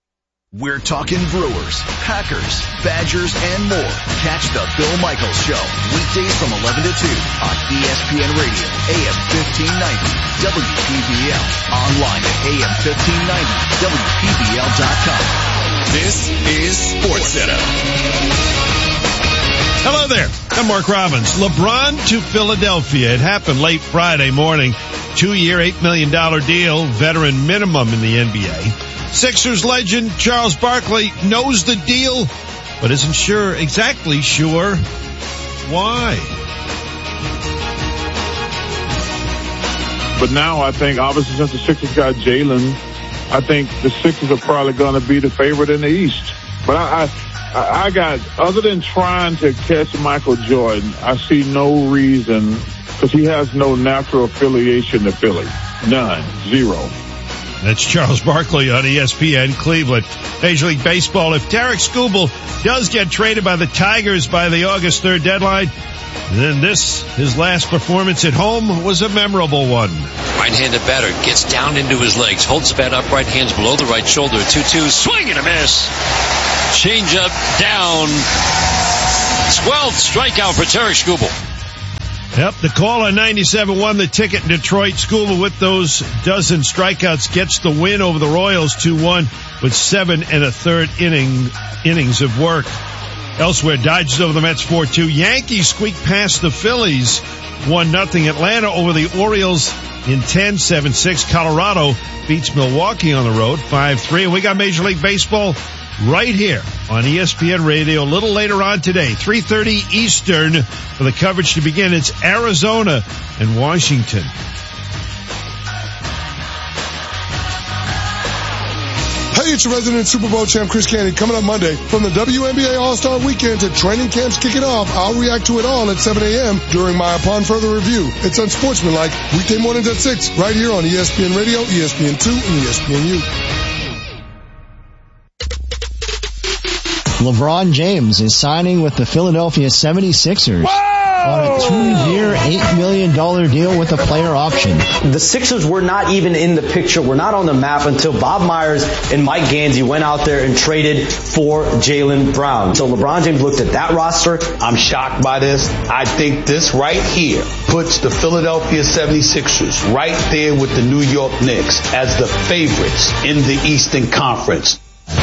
We're talking Brewers, Packers, Badgers, and more. Catch the Bill Michaels Show, weekdays from 11 to 2 on ESPN Radio, AM 1590, WPBL. Online at AM1590, WPBL.com. This is SportsCenter. Hello there. I'm Mark Robbins. LeBron to Philadelphia. It happened late Friday morning. 2-year, $8 million deal, veteran minimum in the NBA. Sixers legend Charles Barkley knows the deal, but isn't exactly sure why. But now I think, obviously, since the Sixers got Jalen, I think the Sixers are probably going to be the favorite in the East. But I got, other than trying to catch Michael Jordan, I see no reason, because he has no natural affiliation to Philly. None. Zero. That's Charles Barkley on ESPN Cleveland. Major League Baseball. If Tarik Skubal does get traded by the Tigers by the August 3rd deadline, then his last performance at home, was a memorable one. Right-handed batter gets down into his legs, holds the bat upright, hands below the right shoulder, 2-2, swing and a miss. Change up, down. 12th strikeout for Tarik Skubal. Yep, the call on 97-1, the ticket in Detroit. Skubal with those dozen strikeouts gets the win over the Royals 2-1 with 7 1/3 innings of work. Elsewhere, Dodgers over the Mets 4-2. Yankees squeak past the Phillies 1-0. Atlanta over the Orioles in 10, 7-6. Colorado beats Milwaukee on the road 5-3. And we got Major League Baseball right here on ESPN Radio a little later on today, 3:30 Eastern, for the coverage to begin. It's Arizona and Washington. Hey, it's your resident Super Bowl champ, Chris Canty, coming up Monday. From the WNBA All-Star Weekend to training camps kicking off, I'll react to it all at 7 a.m. during my Upon Further review. It's Unsportsmanlike, weekday mornings at 6, right here on ESPN Radio, ESPN2, and ESPNU. LeBron James is signing with the Philadelphia 76ers. On a 2-year, $8 million deal with a player option. The Sixers were not even in the picture, were not on the map until Bob Myers and Mike Gansey went out there and traded for Jaylen Brown. So LeBron James looked at that roster. I'm shocked by this. I think this right here puts the Philadelphia 76ers right there with the New York Knicks as the favorites in the Eastern Conference.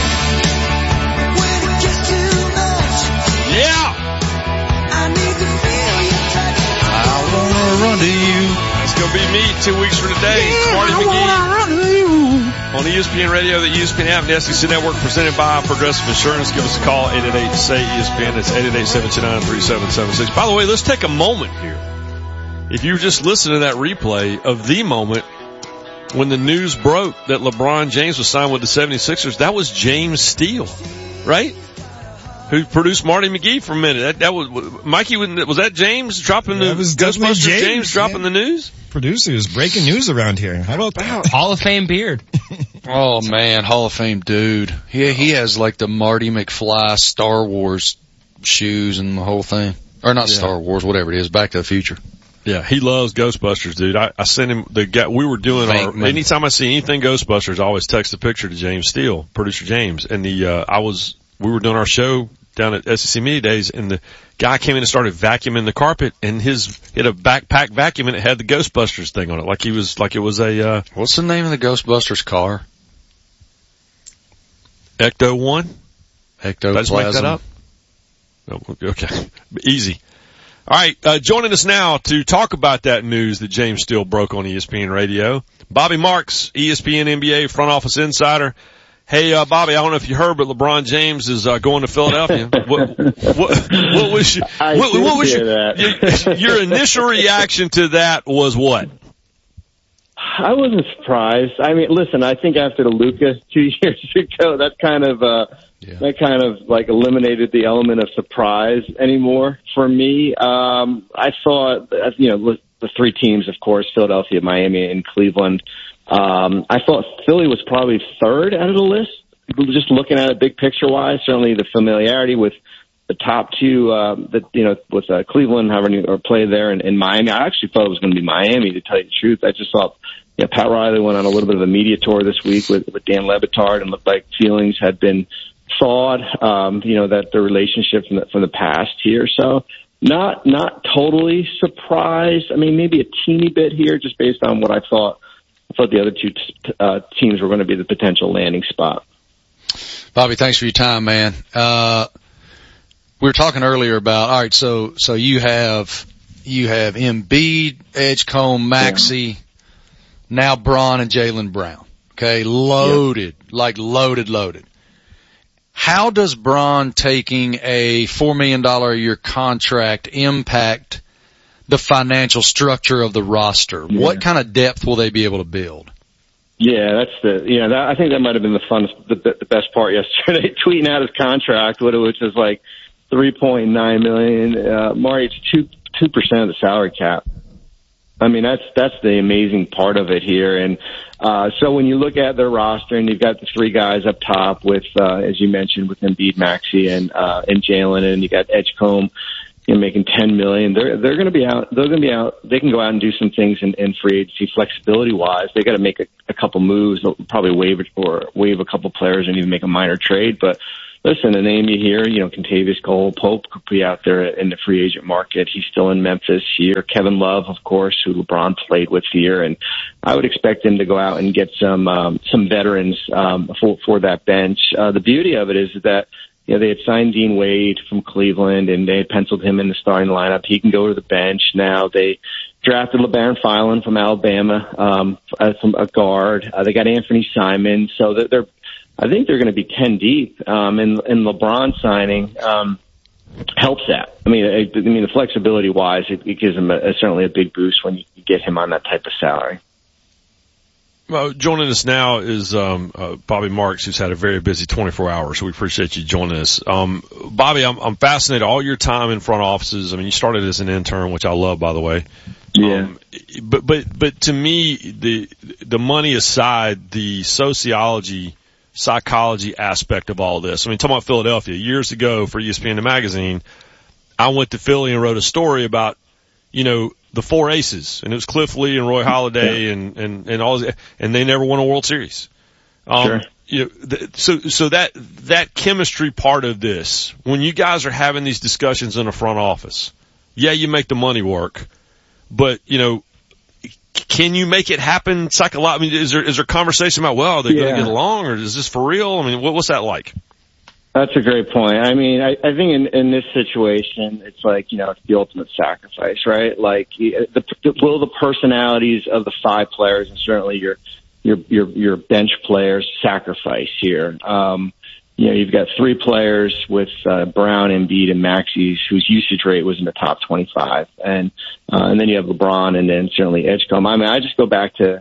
Run to you. It's going to be me 2 weeks from today. It's Marty McGee on ESPN Radio, the ESPN app, and the SEC Network, presented by Progressive Insurance. Give us a call, 888-SAY-ESPN. That's 888-729-3776. By the way, let's take a moment here. If you just listen to that replay of the moment when the news broke that LeBron James was signed with the 76ers, that was James Steele, right? Who produced Marty McGee for a minute. That was, Mikey, was that James dropping the, Ghostbusters James dropping the news? Producers, breaking news around here. How about that? Hall of Fame beard. Oh man, Hall of Fame dude. He has like the Marty McFly Star Wars shoes and the whole thing. Or not Star Wars, whatever it is, Back to the Future. Yeah, he loves Ghostbusters, dude. I sent him the guy, we were doing anytime I see anything Ghostbusters, I always text a picture to James Steele, producer James, and we were doing our show down at SEC Media Days, and the guy came in and started vacuuming the carpet, and he had a backpack vacuum, and it had the Ghostbusters thing on it, like it was a, what's the name of the Ghostbusters car? Ecto-1? Ectoplasm. Did I just make that up? Oh, okay. Easy. All right, joining us now to talk about that news that James Steele broke on ESPN Radio, Bobby Marks, ESPN NBA front office insider. Hey, Bobby, I don't know if you heard, but LeBron James is going to Philadelphia. What was your initial reaction to that was what? I wasn't surprised. I mean, listen, I think after the Luka 2 years ago, that kind of like eliminated the element of surprise anymore for me. I thought, the three teams, of course, Philadelphia, Miami, and Cleveland. I thought Philly was probably third out of the list. Just looking at it big picture wise, certainly the familiarity with the top two, with Cleveland having or play there in Miami. I actually thought it was going to be Miami, to tell you the truth. I just thought, Pat Riley went on a little bit of a media tour this week with Dan Le Batard, and looked like feelings had been thawed, that the relationship from the past here. So not totally surprised. I mean, maybe a teeny bit here just based on what I thought the other two teams were going to be the potential landing spot. Bobby, thanks for your time, man. We were talking earlier about, all right, so you have Embiid, Edgecombe, Maxey, now Bron and Jaylen Brown. Okay, loaded. How does Bron taking a $4 million a year contract impact the financial structure of the roster? Yeah. What kind of depth will they be able to build? Yeah, that's I think that might have been the best part yesterday, tweeting out his contract, which was like $3.9 million. Marty, it's 2% of the salary cap. I mean, that's the amazing part of it here. And so when you look at their roster, and you've got the three guys up top with, as you mentioned, with Embiid, Maxey, and Jalen, and you got Edgecombe, making $10 million. They're going to be out. They're going to be out. They can go out and do some things in free agency, flexibility wise. They got to make a couple moves. They'll probably waive a couple players and even make a minor trade. But listen, the name you hear, Kentavious Cole-Pope could be out there in the free agent market. He's still in Memphis here. Kevin Love, of course, who LeBron played with here, and I would expect him to go out and get some veterans for that bench. The beauty of it is that they had signed Dean Wade from Cleveland, and they had penciled him in the starting lineup. He can go to the bench now. They drafted LeBaron Filan from Alabama as a guard. They got Anthony Simon, so I think they're going to be 10 deep. And LeBron signing helps that. I mean, the flexibility wise, it gives them certainly a big boost when you get him on that type of salary. Well, joining us now is Bobby Marks, who's had a very busy 24 hours, so we appreciate you joining us. Bobby, I'm fascinated. All your time in front offices, I mean, you started as an intern, which I love, by the way. Yeah. But to me, the money aside, the psychology aspect of all this. I mean, talking about Philadelphia, years ago for ESPN the magazine, I went to Philly and wrote a story about, the four aces, and it was Cliff Lee and Roy Halladay and all, and they never won a World Series. Sure. So that chemistry part of this, when you guys are having these discussions in the front office, you make the money work, but can you make it happen psychologically? I mean, is there conversation about, well, they're going to get along, or is this for real? I mean, what's that like? That's a great point. I mean, I think in this situation, it's like, it's the ultimate sacrifice, right? Like, will the personalities of the five players and certainly your bench players sacrifice here? You've got three players with Brown, Embiid, and Maxey, whose usage rate was in the top 25, and then you have LeBron, and then certainly Edgecombe. I mean, I just go back to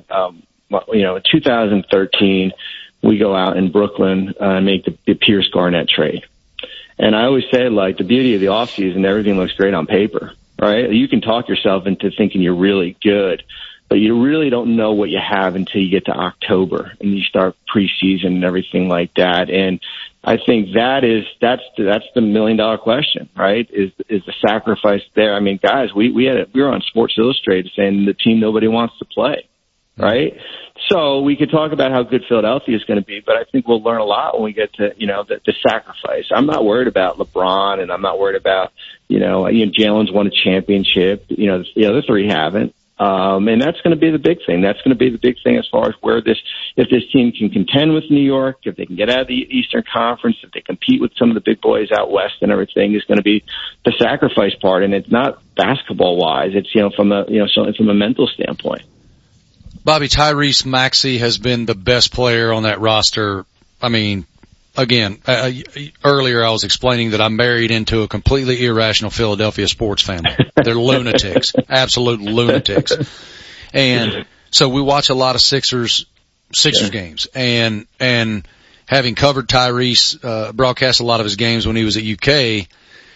2013. We go out in Brooklyn and make the Pierce Garnett trade. And I always say, like, the beauty of the offseason, everything looks great on paper, right? You can talk yourself into thinking you're really good, but you really don't know what you have until you get to October and you start preseason and everything like that. And I think that's the $1 million question, right? Is the sacrifice there? I mean, guys, we were on Sports Illustrated saying the team nobody wants to play, right? So we could talk about how good Philadelphia is going to be, but I think we'll learn a lot when we get to, the sacrifice. I'm not worried about LeBron, and I'm not worried about, Jalen's won a championship. The other three haven't. And that's going to be the big thing. That's going to be the big thing as far as if this team can contend with New York, if they can get out of the Eastern Conference, if they compete with some of the big boys out west and everything, is going to be the sacrifice part. And it's not basketball wise. It's, from a mental standpoint. Bobby, Tyrese Maxey has been the best player on that roster. I mean, again, earlier I was explaining that I'm married into a completely irrational Philadelphia sports family. They're lunatics, absolute lunatics. And so we watch a lot of Sixers games, and having covered Tyrese, broadcast a lot of his games when he was at UK,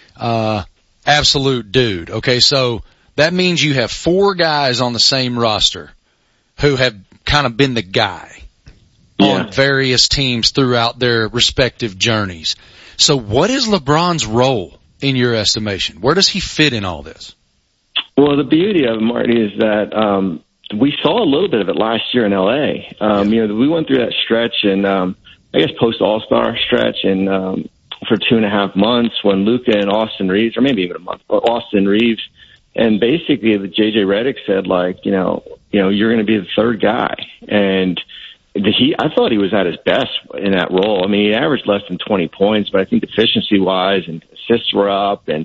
absolute dude. Okay, so that means you have four guys on the same roster who have kind of been the guy on various teams throughout their respective journeys. So what is LeBron's role in your estimation? Where does he fit in all this? Well, the beauty of it, Marty, is that we saw a little bit of it last year in L.A. We went through that stretch and I guess post-All-Star stretch and for 2.5 months when Luka and Austin Reeves, or maybe even a month, Austin Reeves, and basically the J.J. Redick said, like, you're going to be the third guy. And I thought he was at his best in that role. I mean, he averaged less than 20 points, but I think efficiency-wise and assists were up, and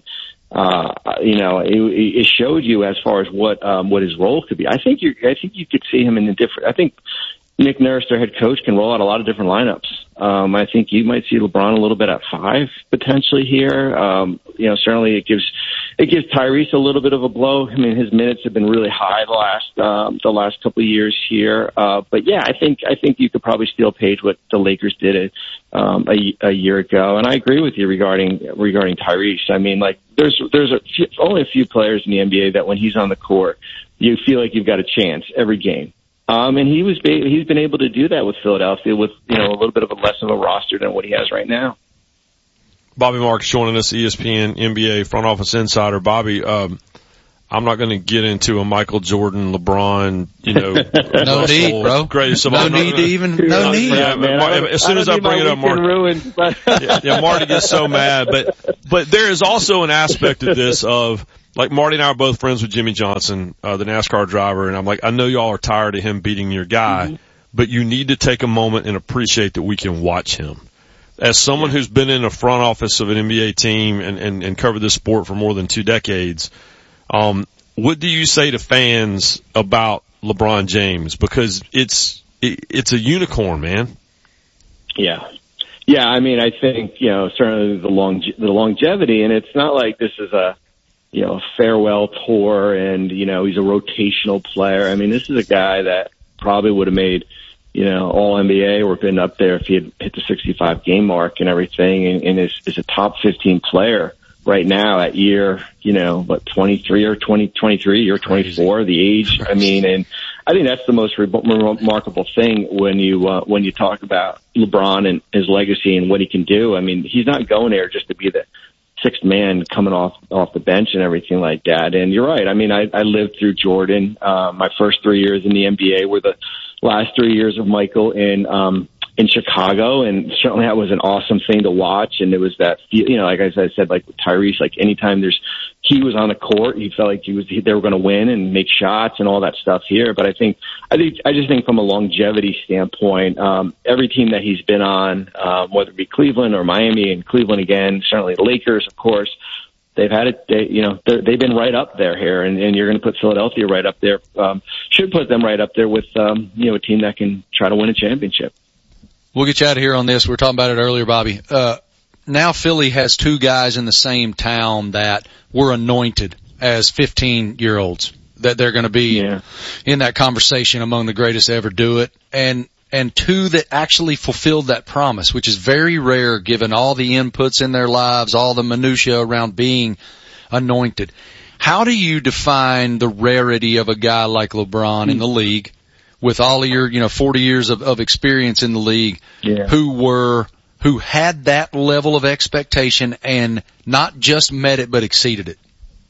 it showed you as far as what his role could be. I think you could see him in a different. I think Nick Nurse, their head coach, can roll out a lot of different lineups. I think you might see LeBron a little bit at 5 potentially here. Certainly it gives Tyrese a little bit of a blow. I mean, his minutes have been really high the last couple of years here. But yeah, I think you could probably steal page what the Lakers did a year ago. And I agree with you regarding Tyrese. I mean, like there's only a few players in the NBA that when he's on the court, you feel like you've got a chance every game. And he's been able to do that with Philadelphia with, a little bit of a less of a roster than what he has right now. Bobby Marks joining us, ESPN NBA front office insider. Bobby, I'm not going to get into a Michael Jordan, LeBron, no need, bro. Greatest of no all. need to even, no need. Yeah, as soon as I bring it up, Marty gets so mad. But there is also an aspect of this of, like, Marty and I are both friends with Jimmy Johnson, the NASCAR driver, and I'm like, I know y'all are tired of him beating your guy, but you need to take a moment and appreciate that we can watch him. As someone who's been in the front office of an NBA team and covered this sport for more than 2 decades, what do you say to fans about LeBron James? Because it's a unicorn, man. Yeah. Yeah, I mean, I think, certainly the longevity, and it's not like this is a farewell tour and, he's a rotational player. I mean, this is a guy that probably would have made, all NBA or been up there if he had hit the 65 game mark and everything, and is a top 15 player right now at year, 23 or 23 or 24, the age. I mean, and I think that's the most remarkable thing when you talk about LeBron and his legacy and what he can do. I mean, he's not going there just to be the 6th man coming off the bench and everything like that. And you're right. I mean, I lived through Jordan. My first 3 years in the NBA were the last 3 years of Michael in Chicago, and certainly that was an awesome thing to watch. And it was that, like I said, like with Tyrese, like anytime he was on the court, he felt like they were going to win and make shots and all that stuff here. But I just think from a longevity standpoint, every team that he's been on, whether it be Cleveland or Miami and Cleveland again, certainly the Lakers, of course, they've had it, they've been right up there here, and you're going to put Philadelphia right up there, should put them right up there with, a team that can try to win a championship. We'll get you out of here on this. We were talking about it earlier, Bobby. Now Philly has 2 guys in the same town that were anointed as 15-year-olds, that they're going to be in that conversation among the greatest to ever do it. And 2 that actually fulfilled that promise, which is very rare given all the inputs in their lives, all the minutia around being anointed. How do you define the rarity of a guy like LeBron in the league with all of your, 40 years of experience in the league, who had that level of expectation and not just met it but exceeded it?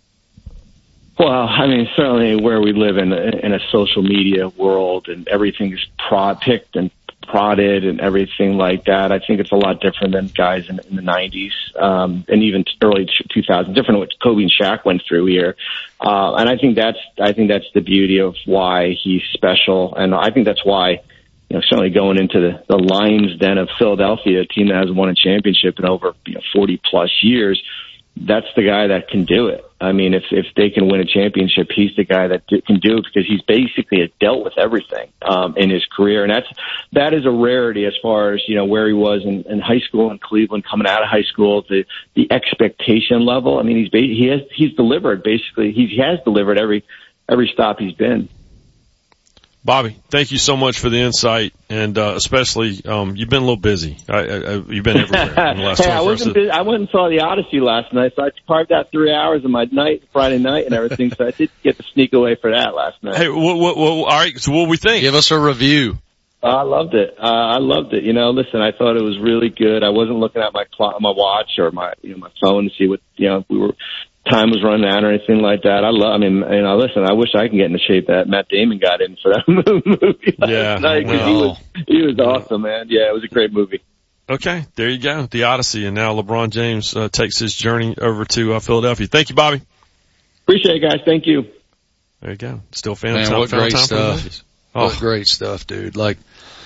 Well, I mean, certainly where we live in a social media world and everything is picked and prodded and everything like that, I think it's a lot different than guys in the 90s and even early 2000s, different what Kobe and Shaq went through here. And I think that's the beauty of why he's special, and I think that's why, certainly going into the lion's den of Philadelphia, a team that hasn't won a championship in over 40 plus years, that's the guy that can do it. I mean, if they can win a championship, he's the guy that can do it because he's basically dealt with everything in his career, and that is a rarity as far as where he was in high school in Cleveland, coming out of high school, the expectation level. I mean, he's delivered basically. He has delivered every stop he's been. Bobby, thank you so much for the insight, and especially you've been a little busy. You've been everywhere in the last 24 hours. I went and saw the Odyssey last night, so I carved out 3 hours of my night, Friday night, and everything. So I did get to sneak away for that last night. Hey, all right. So what we think? Give us a review. I loved it. Listen, I thought it was really good. I wasn't looking at my watch or my phone to see what time was running out or anything like that. Listen, I wish I could get in the shape that Matt Damon got in for that movie last night. He was awesome, man. Yeah, it was a great movie. Okay, there you go. The Odyssey, and now LeBron James takes his journey over to Philadelphia. Thank you, Bobby. Appreciate it, guys. Thank you. There you go. Still fan Man, time. What great stuff. Oh. What great stuff, dude. Like,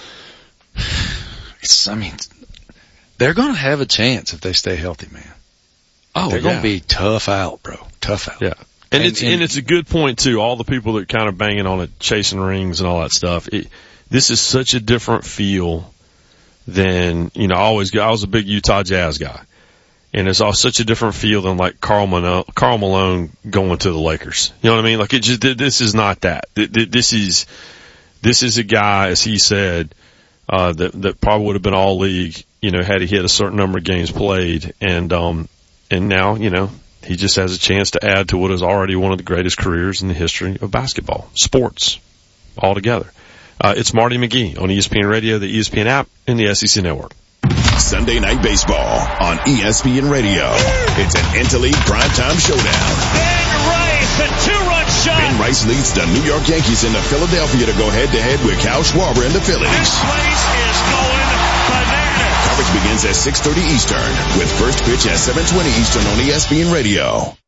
they're going to have a chance if they stay healthy, man. Oh, they're going to be tough out, bro. Tough out. Yeah. And it's a good point too. All the people that kind of banging on it, chasing rings and all that stuff. this is such a different feel than, I was a big Utah Jazz guy. And it's all such a different feel than like Karl Malone going to the Lakers. You know what I mean? Like this is not that. This is a guy, as he said, that probably would have been all league, had he hit a certain number of games played. And now, he just has a chance to add to what is already one of the greatest careers in the history of basketball, sports, altogether. It's Marty McGee on ESPN Radio, the ESPN app, and the SEC Network. Sunday Night Baseball on ESPN Radio. It's an interleague primetime showdown. Ben Rice, a two-run shot. Ben Rice leads the New York Yankees into Philadelphia to go head-to-head with Kyle Schwarber and the Phillies. This place is going bananas. Coverage begins at 6:30 Eastern with first pitch at 7:20 Eastern on ESPN Radio.